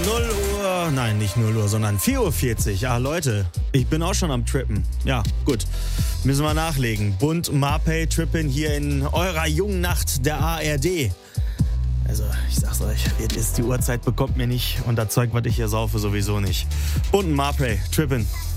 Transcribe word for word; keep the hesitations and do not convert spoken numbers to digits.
null Uhr, nein, nicht null Uhr, sondern vier Uhr vierzig. Ah, Leute, ich bin auch schon am Trippen. Ja, gut, müssen wir nachlegen. Bund Marpay Trippen hier in eurer jungen Nacht der A R D. Also, ich sag's euch, jetzt ist die Uhrzeit bekommt mir nicht und das Zeug, was ich hier saufe, sowieso nicht. Bund Marpay Trippen.